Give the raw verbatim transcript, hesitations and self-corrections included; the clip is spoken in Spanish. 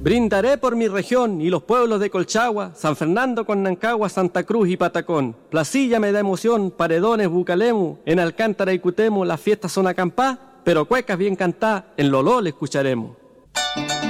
Brindaré por mi región y los pueblos de Colchagua, San Fernando con Nancagua, Santa Cruz y Patacón. Placilla me da emoción, Paredones, Bucalemu, en Alcántara y Cutemo las fiestas son acampá, pero cuecas bien cantá, en Loló le escucharemos.